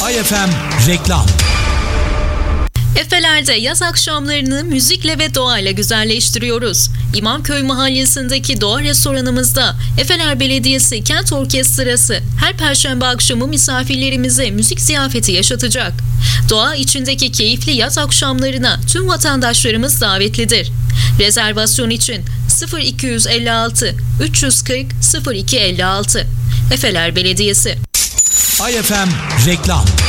AyFM Reklam. Efeler'de yaz akşamlarını müzikle ve doğayla güzelleştiriyoruz. İmamköy Mahallesi'ndeki doğa restoranımızda Efeler Belediyesi Kent Orkestrası her perşembe akşamı misafirlerimize müzik ziyafeti yaşatacak. Doğa içindeki keyifli yaz akşamlarına tüm vatandaşlarımız davetlidir. Rezervasyon için 0256 340 0256. Efeler Belediyesi. AyFM Reklam.